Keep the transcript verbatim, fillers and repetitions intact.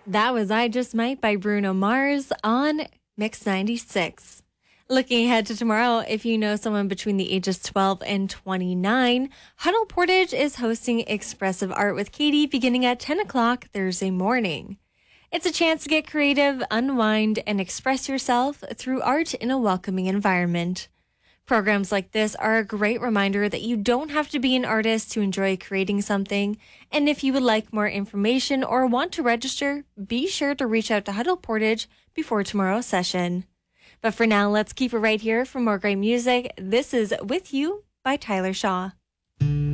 That was I Just Might by Bruno Mars on Mix ninety-six. Looking ahead to tomorrow, if you know someone between the ages twelve and twenty-nine, Huddle Portage is hosting Expressive Art with Katie beginning at ten o'clock Thursday morning. It's a chance to get creative, unwind, and express yourself through art in a welcoming environment. Programs like this are a great reminder that you don't have to be an artist to enjoy creating something. And if you would like more information or want to register, be sure to reach out to Huddle Portage before tomorrow's session. But for now, let's keep it right here for more great music. This is With You by Tyler Shaw.